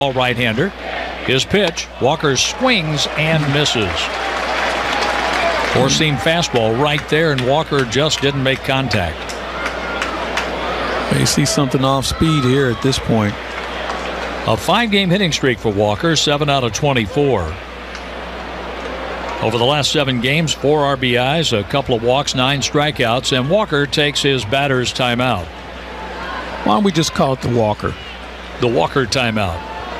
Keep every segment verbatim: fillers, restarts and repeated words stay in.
right-hander. His pitch, Walker swings and misses. Four-seam fastball right there, and Walker just didn't make contact. May see something off speed here at this point. A five-game hitting streak for Walker, seven out of twenty-four. Over the last seven games, four R B Is, a couple of walks, nine strikeouts, and Walker takes his batter's timeout. Why don't we just call it the Walker? The Walker timeout.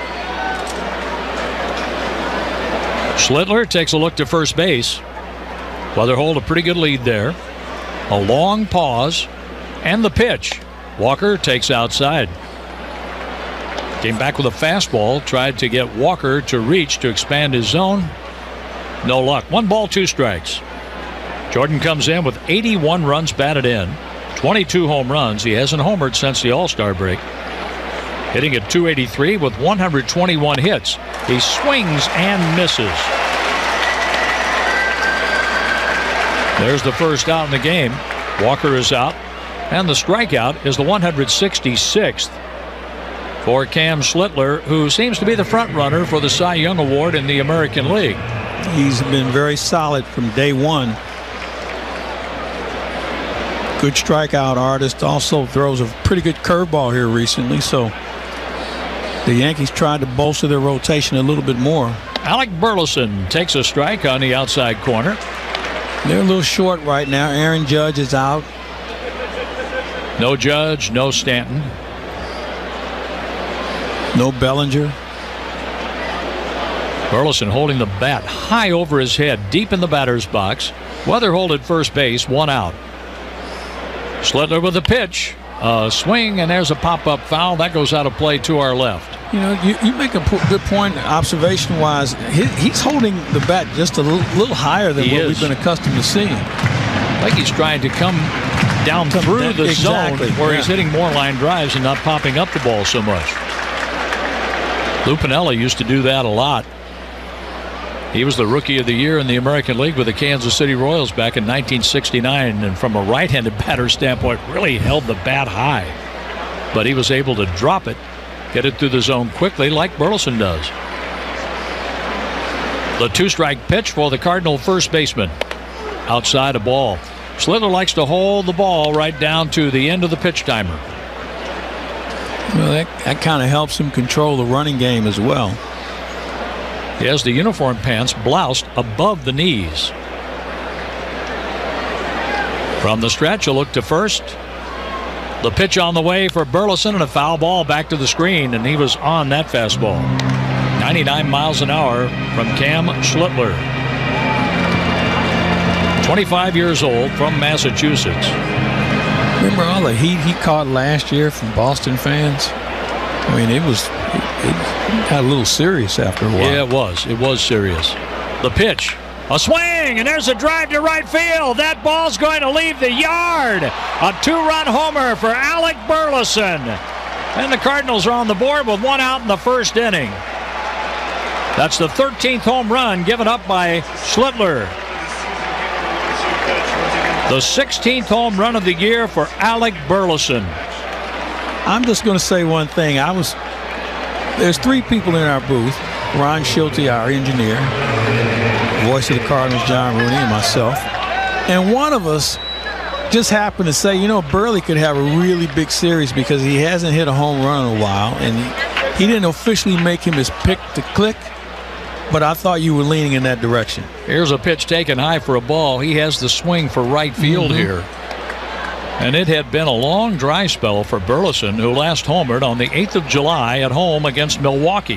Schlittler takes a look to first base. Weather hold a pretty good lead there. A long pause, and the pitch. Walker takes outside. Came back with a fastball, tried to get Walker to reach to expand his zone. No luck. One ball, two strikes. Jordan comes in with eighty-one runs batted in, twenty-two home runs. He hasn't homered since the All-Star break. Hitting at two eighty-three with one hundred twenty-one hits. He swings and misses. There's the first out in the game. Walker is out, and the strikeout is the one hundred sixty-sixth for Cam Schlittler, who seems to be the front runner for the Cy Young Award in the American League. He's been very solid from day one. Good strikeout artist. Also throws a pretty good curveball here recently, so the Yankees tried to bolster their rotation a little bit more. Alec Burleson takes a strike on the outside corner. They're a little short right now. Aaron Judge is out. No Judge, no Stanton. No Bellinger. Burleson holding the bat high over his head, deep in the batter's box. Weatherhold at first base, one out. Schlittler with a pitch. A swing, and there's a pop-up foul. That goes out of play to our left. You know, you, you make a good point observation-wise. He, he's holding the bat just a little, little higher than he what is. we've been accustomed to seeing. Like he's trying to come down Come through down, the exactly, zone where yeah. he's hitting more line drives and not popping up the ball so much. Lou Piniella used to do that a lot. He was the Rookie of the Year in the American League with the Kansas City Royals back in nineteen sixty-nine, and from a right-handed batter standpoint really held the bat high. But he was able to drop it, get it through the zone quickly like Burleson does. The two-strike pitch for the Cardinal first baseman. Outside a ball. Schlittler likes to hold the ball right down to the end of the pitch timer. Well, that, that kind of helps him control the running game as well. He has the uniform pants bloused above the knees. From the stretch, a look to first. The pitch on the way for Burleson, and a foul ball back to the screen, and he was on that fastball. ninety-nine miles an hour from Cam Schlittler. twenty-five years old, from Massachusetts. Remember all the heat he caught last year from Boston fans? I mean, it was it, it got a little serious after a while. Yeah, it was. It was serious. The pitch. A swing, and there's a drive to right field. That ball's going to leave the yard. A two-run homer for Alec Burleson. And the Cardinals are on the board with one out in the first inning. That's the thirteenth home run given up by Schlittler. The sixteenth home run of the year for Alec Burleson. I'm just going to say one thing. I was there's three people in our booth. Ron Schulte, our engineer, voice of the Cardinals, John Rooney, and myself. And one of us just happened to say, you know, Burley could have a really big series because he hasn't hit a home run in a while, and he, he didn't officially make him his pick to click, but I thought you were leaning in that direction. Here's a pitch taken high for a ball. He has the swing for right field mm-hmm. here. And it had been a long dry spell for Burleson, who last homered on the eighth of July at home against Milwaukee.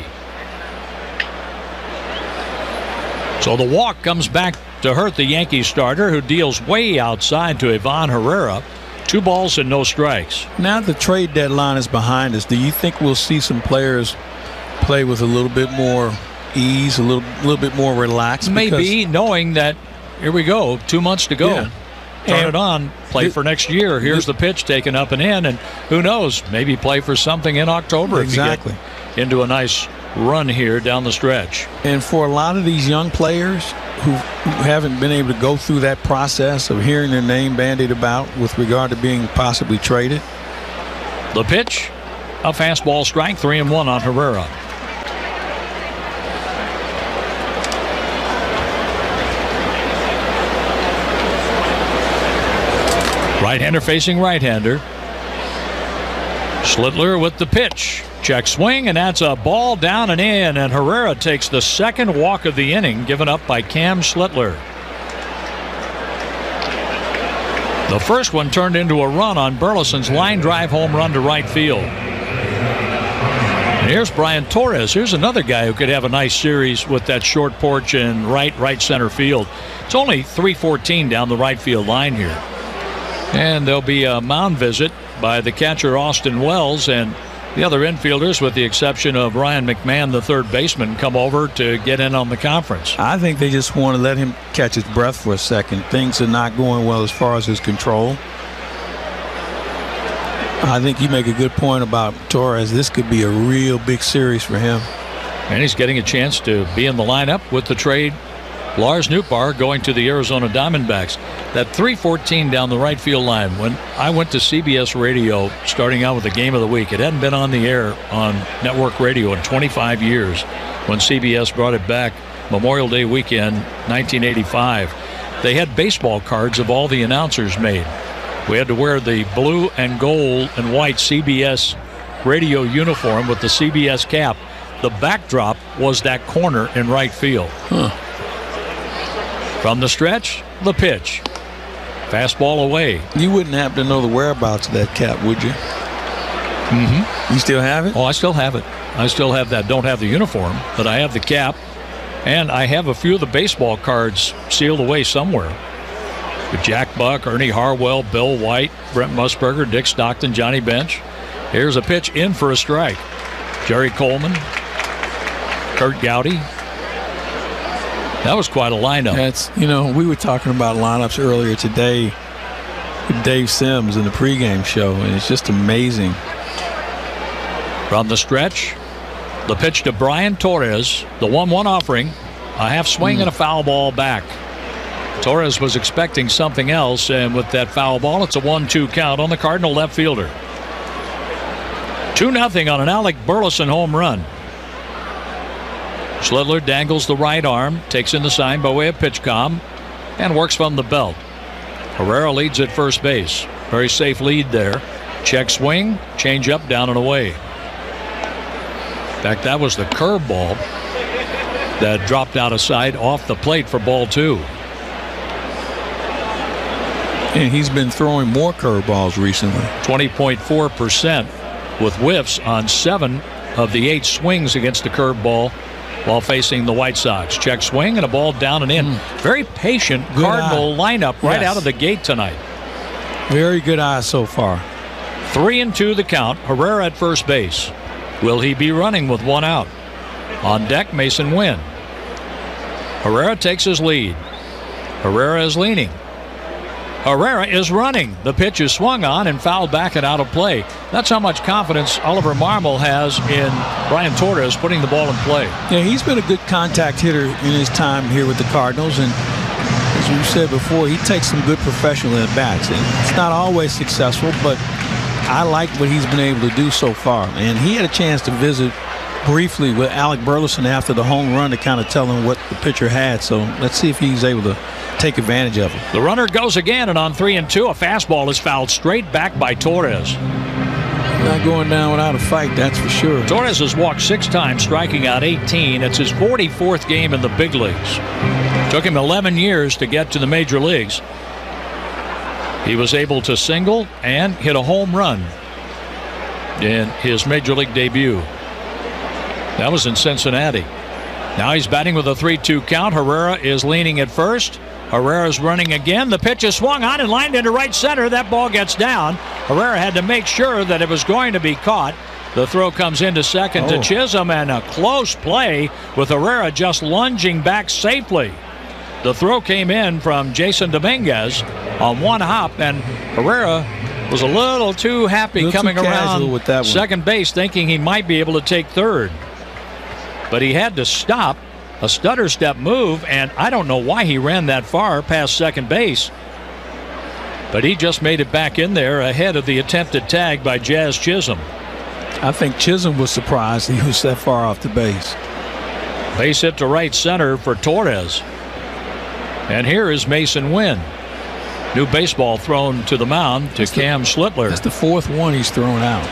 So the walk comes back to hurt the Yankees starter, who deals way outside to Ivan Herrera. Two balls and no strikes. Now the trade deadline is behind us. Do you think we'll see some players play with a little bit more ease, a little, little bit more relaxed? Maybe, knowing that here we go, two months to go. Yeah. Turn and it on, play for next year. Here's the pitch taken up and in, and who knows, maybe play for something in October exactly. if you get into a nice run here down the stretch. And for a lot of these young players who, who haven't been able to go through that process of hearing their name bandied about with regard to being possibly traded. The pitch, a fastball strike, three and one on Herrera. Right-hander facing right-hander. Schlittler with the pitch. Check swing, and that's a ball down and in, and Herrera takes the second walk of the inning given up by Cam Schlittler. The first one turned into a run on Burleson's line drive home run to right field. And here's Brian Torres. Here's another guy who could have a nice series with that short porch in right, right center field. It's only three fourteen down the right field line here. And there'll be a mound visit by the catcher Austin Wells, and the other infielders, with the exception of Ryan McMahon, the third baseman, come over to get in on the conference. I think they just want to let him catch his breath for a second. Things are not going well as far as his control. I think you make a good point about Torres. This could be a real big series for him. And he's getting a chance to be in the lineup with the trade. Lars Nootbaar going to the Arizona Diamondbacks. That three fourteen down the right field line. When I went to C B S Radio starting out with the game of the week, it hadn't been on the air on network radio in twenty-five years when C B S brought it back Memorial Day weekend nineteen eighty-five. They had baseball cards of all the announcers made. We had to wear the blue and gold and white C B S radio uniform with the C B S cap. The backdrop was that corner in right field. Huh. From the stretch, the pitch. Fastball away. You wouldn't happen to know the whereabouts of that cap, would you? Mm-hmm. You still have it? Oh, I still have it. I still have that. Don't have the uniform, but I have the cap. And I have a few of the baseball cards sealed away somewhere. With Jack Buck, Ernie Harwell, Bill White, Brent Musburger, Dick Stockton, Johnny Bench. Here's a pitch in for a strike. Jerry Coleman, Kurt Gowdy. That was quite a lineup. That's, you know, we were talking about lineups earlier today with Dave Sims in the pregame show, and it's just amazing. From the stretch, the pitch to Brian Torres, the one one offering, a half swing mm. and a foul ball back. Torres was expecting something else, and with that foul ball, it's a one two count on the Cardinal left fielder. two nothing on an Alec Burleson home run. Schlittler dangles the right arm, takes in the sign by way of pitch comm, and works from the belt. Herrera leads at first base. Very safe lead there. Check swing, change up, down and away. In fact, that was the curveball that dropped out of sight off the plate for ball two. And he's been throwing more curveballs recently. twenty point four percent with whiffs on seven of the eight swings against the curveball while facing the White Sox. Check swing and a ball down and in. Mm. Very patient good Cardinal eye. lineup right yes. out of the gate tonight. Very good eye so far. Three and two the count. Herrera at first base. Will he be running with one out? On deck, Mason Wynn. Herrera takes his lead. Herrera is leaning. Herrera is running. The pitch is swung on and fouled back and out of play. That's how much confidence Oliver Marmol has in Brian Torres putting the ball in play. Yeah, he's been a good contact hitter in his time here with the Cardinals, and as you said before, he takes some good professional at-bats. And it's not always successful, but I like what he's been able to do so far. And he had a chance to visit briefly with Alec Burleson after the home run to kind of tell him what the pitcher had. So let's see if he's able to take advantage of it. The runner goes again, and on three and two, a fastball is fouled straight back by Torres. Not going down without a fight, that's for sure. Torres has walked six times, striking out eighteen. It's his forty-fourth game in the big leagues. Took him eleven years to get to the major leagues. He was able to single and hit a home run in his major league debut. That was in Cincinnati. Now he's batting with a three two count. Herrera is leaning at first. Herrera's running again. The pitch is swung on and lined into right center. That ball gets down. Herrera had to make sure that it was going to be caught. The throw comes into second oh. to Chisholm, and a close play with Herrera just lunging back safely. The throw came in from Jason Dominguez on one hop, and Herrera was a little too happy little coming too around with that one. Second base, thinking he might be able to take third. But he had to stop. A stutter step move, and I don't know why he ran that far past second base. But he just made it back in there ahead of the attempted tag by Jazz Chisholm. I think Chisholm was surprised he was that far off the base. Base hit to right center for Torres. And here is Mason Wynn. New baseball thrown to the mound to that's Cam the, Schlittler. That's the fourth one he's thrown out.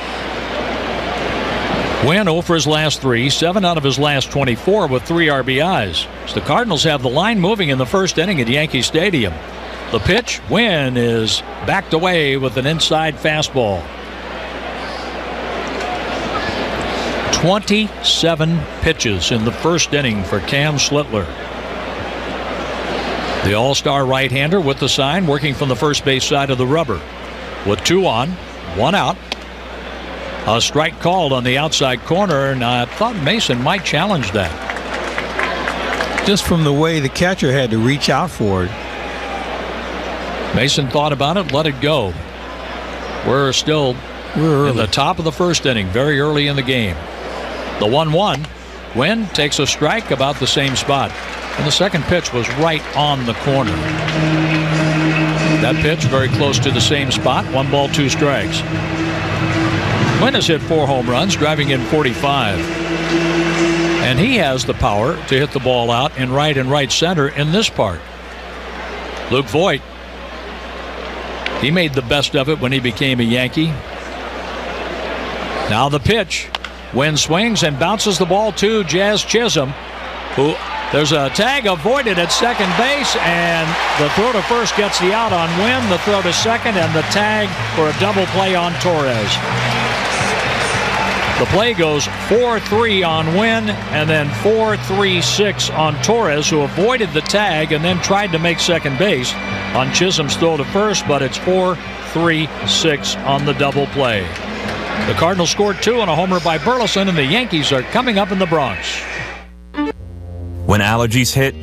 Wynn oh for his last three, seven out of his last twenty-four with three R B Is. So the Cardinals have the line moving in the first inning at Yankee Stadium. The pitch, Wynn is backed away with an inside fastball. twenty-seven pitches in the first inning for Cam Schlittler. The all-star right-hander with the sign, working from the first base side of the rubber. With two on, one out. A strike called on the outside corner, and I thought Mason might challenge that. Just from the way the catcher had to reach out for it. Mason thought about it, let it go. We're still We're in the top of the first inning, very early in the game. The one one. Wynn takes a strike about the same spot. And the second pitch was right on the corner. That pitch very close to the same spot. One ball, two strikes. Wynn has hit four home runs, driving in forty-five. And he has the power to hit the ball out in right and right center in this part. Luke Voit, he made the best of it when he became a Yankee. Now the pitch. Wynn swings and bounces the ball to Jazz Chisholm, who there's a tag avoided at second base, and the throw to first gets the out on Wynn, the throw to second, and the tag for a double play on Torres. The play goes four three on Wynn and then four three six on Torres, who avoided the tag and then tried to make second base on Chisholm's throw to first, but it's four three six on the double play. The Cardinals scored two on a homer by Burleson, and the Yankees are coming up in the Bronx. When allergies hit,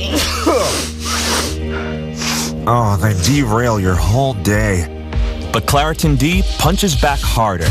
oh, they derail your whole day. But Claritin D punches back harder.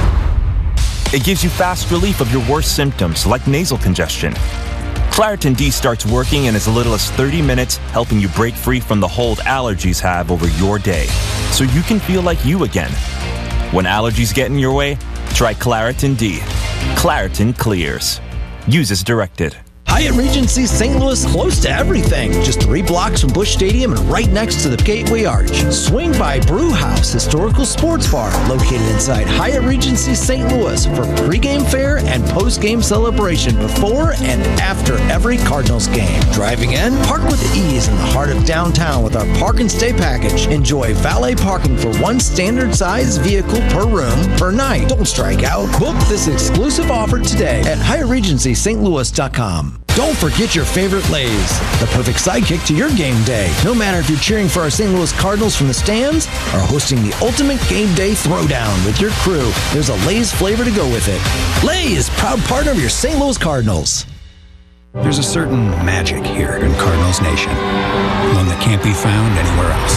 It gives you fast relief of your worst symptoms, like nasal congestion. Claritin D starts working in as little as thirty minutes, helping you break free from the hold allergies have over your day, so you can feel like you again. When allergies get in your way, try Claritin D. Claritin clears. Use as directed. Hyatt Regency Saint Louis, close to everything. Just three blocks from Busch Stadium and right next to the Gateway Arch. Swing by Brew House Historical Sports Bar, located inside Hyatt Regency Saint Louis for pregame fare and postgame celebration before and after every Cardinals game. Driving in, park with ease in the heart of downtown with our park and stay package. Enjoy valet parking for one standard size vehicle per room per night. Don't strike out. Book this exclusive offer today at Hyatt Regency St Louis dot com. Don't forget your favorite Lay's, the perfect sidekick to your game day. No matter if you're cheering for our Saint Louis Cardinals from the stands or hosting the ultimate game day throwdown with your crew, there's a Lay's flavor to go with it. Lay's, proud partner of your Saint Louis Cardinals. There's a certain magic here in Cardinals Nation, one that can't be found anywhere else.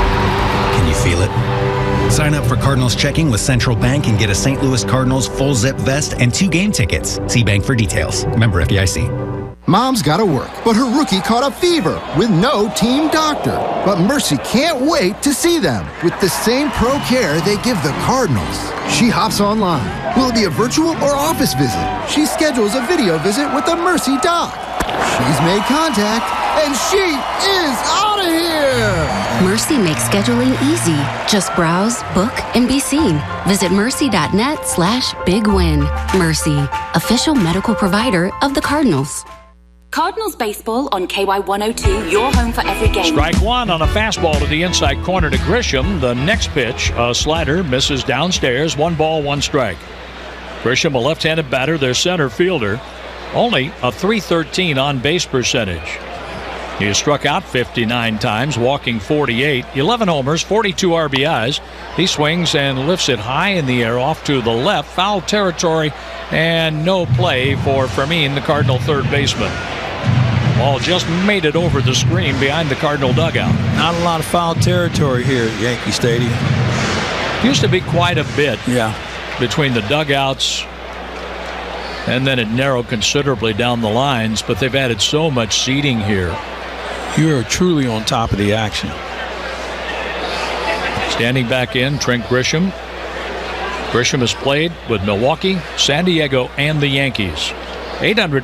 Can you feel it? Sign up for Cardinals Checking with Central Bank and get a Saint Louis Cardinals full zip vest and two game tickets. See bank for details. Member F D I C. Mom's got to work, but her rookie caught a fever with no team doctor. But Mercy can't wait to see them with the same pro care they give the Cardinals. She hops online. Will it be a virtual or office visit? She schedules a video visit with the Mercy doc. She's made contact, and she is out of here! Mercy makes scheduling easy. Just browse, book, and be seen. Visit mercy.net slash big win. Mercy, official medical provider of the Cardinals. Cardinals baseball on K Y one oh two, your home for every game. Strike one on a fastball to the inside corner to Grisham. The next pitch, a slider, misses downstairs. One ball, one strike. Grisham, a left-handed batter, their center fielder. Only a three thirteen on-base percentage. He has struck out fifty-nine times, walking forty-eight, eleven homers, forty-two R B Is. He swings and lifts it high in the air off to the left. Foul territory and no play for Fermin, the Cardinal third baseman. Ball just made it over the screen behind the Cardinal dugout. Not a lot of foul territory here at Yankee Stadium. Used to be quite a bit yeah. between the dugouts, and then it narrowed considerably down the lines, but they've added so much seating here. You are truly on top of the action. Standing back in, Trent Grisham. Grisham has played with Milwaukee, San Diego, and the Yankees. eight hundred